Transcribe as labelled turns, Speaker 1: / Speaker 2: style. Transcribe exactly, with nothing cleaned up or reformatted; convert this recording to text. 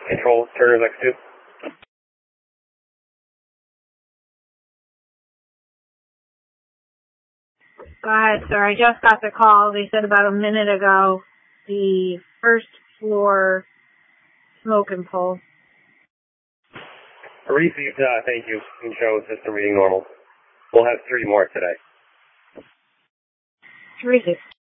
Speaker 1: Control, Turner's X two.
Speaker 2: Go ahead, sir. I just got the call. They said about a minute ago the first floor smoke and pull.
Speaker 1: Received, uh, thank you. And show system reading normal. We'll have three more today.
Speaker 2: Received.